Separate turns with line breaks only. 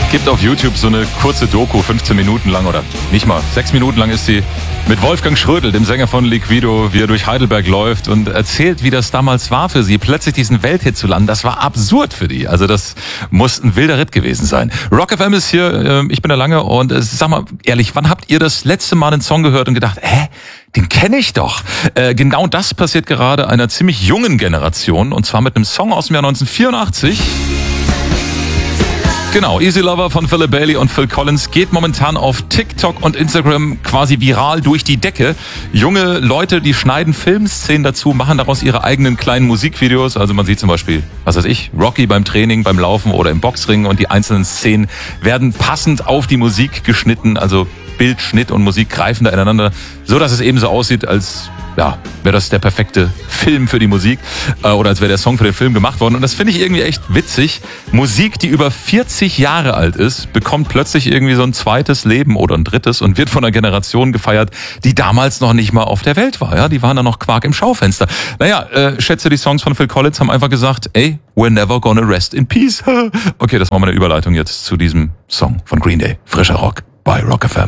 Gibt auf YouTube so eine kurze Doku, 15 Minuten lang oder nicht mal, 6 Minuten lang ist sie, mit Wolfgang Schrödel, dem Sänger von Liquido, wie er durch Heidelberg läuft und erzählt, wie das damals war für sie, plötzlich diesen Welthit zu landen. Das war absurd für die. Also das muss ein wilder Ritt gewesen sein. Rock FM ist hier, ich bin da lange und sag mal ehrlich, wann habt ihr das letzte Mal einen Song gehört und gedacht, den kenne ich doch. Genau das passiert gerade einer ziemlich jungen Generation und zwar mit einem Song aus dem Jahr 1984. Genau, Easy Lover von Philip Bailey und Phil Collins geht momentan auf TikTok und Instagram quasi viral durch die Decke. Junge Leute, die schneiden Filmszenen dazu, machen daraus ihre eigenen kleinen Musikvideos. Also man sieht zum Beispiel, was weiß ich, Rocky beim Training, beim Laufen oder im Boxring und die einzelnen Szenen werden passend auf die Musik geschnitten. Also Bild, Schnitt und Musik greifen da ineinander, so dass es eben so aussieht, als wäre das der perfekte Film für die Musik oder als wäre der Song für den Film gemacht worden. Und das finde ich irgendwie echt witzig. Musik, die über 40 Jahre alt ist, bekommt plötzlich irgendwie so ein zweites Leben oder ein drittes und wird von einer Generation gefeiert, die damals noch nicht mal auf der Welt war. Ja, die waren da noch Quark im Schaufenster. Schätze, die Songs von Phil Collins haben einfach gesagt, we're never gonna rest in peace. Okay, das war meine Überleitung jetzt zu diesem Song von Green Day. Frischer Rock bei Rock FM.